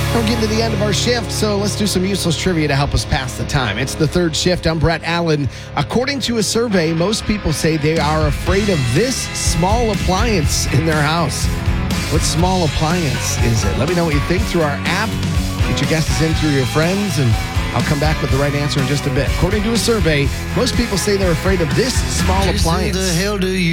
We're getting to the end of our shift, so let's do some useless trivia to help us pass the time. It's the third shift. I'm Brett Allen. According to a survey, most people say they are afraid of this small appliance in their house. What small appliance is it? Let me know what you think through our app. Get your guesses in through your friends, and I'll come back with the right answer in just a bit. According to a survey, most people say they're afraid of this small appliance.